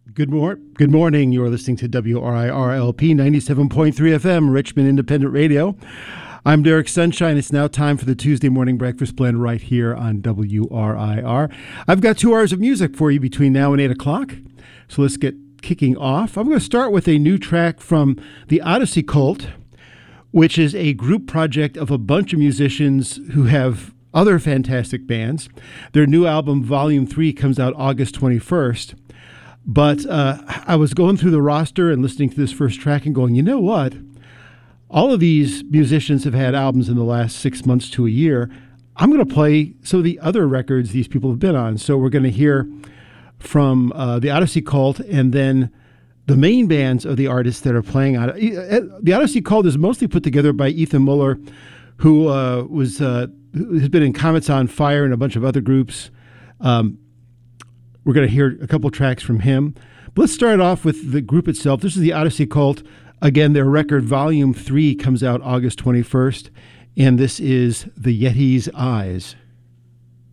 Good morning. You're listening to WRIR-LP 97.3 FM, Richmond Independent Radio. I'm Derek Sunshine. It's now time for the Tuesday Morning Breakfast Blend right here on WRIR. I've got 2 hours of music for you between now and 8 o'clock. So let's get kicking off. I'm going to start with a new track from the Odyssey Cult, which is a group project of a bunch of musicians who have other fantastic bands. Their new album, Volume 3, comes out August 21st. But I was going through the roster and listening to this first track and going, you know what? All of these musicians have had albums in the last 6 months to a year. I'm going to play some of the other records these people have been on. So we're going to hear from the Odyssey Cult and then the main bands of the artists that are playing on it. The Odyssey Cult is mostly put together by Ethan Muller, who has been in Comets on Fire and a bunch of other groups. We're going to hear a couple tracks from him. But let's start off with the group itself. This is the Odyssey Cult. Again, their record Volume 3 comes out August 21st, and this is The Yeti's Eyes.